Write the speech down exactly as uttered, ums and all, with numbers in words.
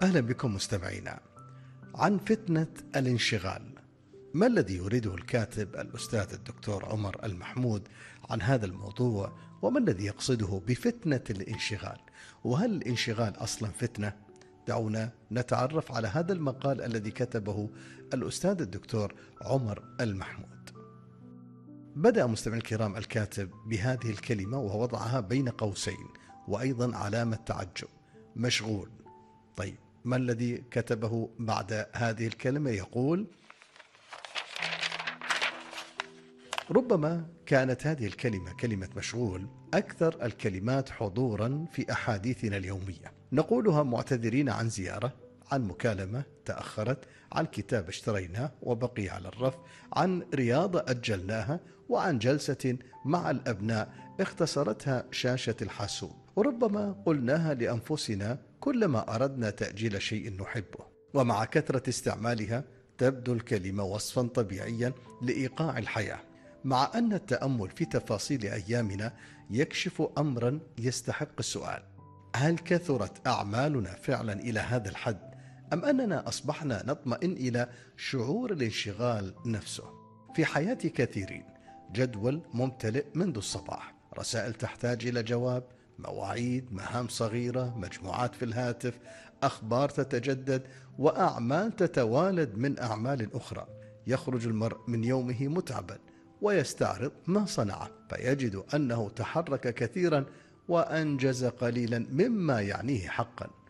أهلا بكم مستمعينا. عن فتنة الانشغال، ما الذي يريده الكاتب الأستاذ الدكتور عمر المحمود عن هذا الموضوع؟ وما الذي يقصده بفتنة الانشغال؟ وهل الانشغال أصلا فتنة؟ دعونا نتعرف على هذا المقال الذي كتبه الأستاذ الدكتور عمر المحمود. بدأ مستمعي الكرام الكاتب بهذه الكلمة ووضعها بين قوسين وأيضا علامة تعجب: مشغول. طيب، ما الذي كتبه بعد هذه الكلمة؟ يقول: ربما كانت هذه الكلمة، كلمة مشغول، أكثر الكلمات حضورا في أحاديثنا اليومية. نقولها معتذرين عن زيارة، عن مكالمة تأخرت، عن كتاب اشتريناه وبقي على الرف، عن رياضة أجلناها، وعن جلسة مع الأبناء اختصرتها شاشة الحاسوب. وربما قلناها لأنفسنا كلما أردنا تأجيل شيء نحبه. ومع كثرة استعمالها تبدو الكلمة وصفا طبيعيا لإيقاع الحياة، مع أن التأمل في تفاصيل أيامنا يكشف أمرا يستحق السؤال: هل كثرت أعمالنا فعلا إلى هذا الحد، أم أننا أصبحنا نطمئن إلى شعور الانشغال نفسه؟ في حياة كثيرين جدول ممتلئ منذ الصباح، رسائل تحتاج إلى جواب، مواعيد، مهام صغيرة، مجموعات في الهاتف، أخبار تتجدد، وأعمال تتوالد من أعمال أخرى. يخرج المرء من يومه متعبا ويستعرض ما صنعه، فيجد أنه تحرك كثيرا وأنجز قليلا مما يعنيه حقا.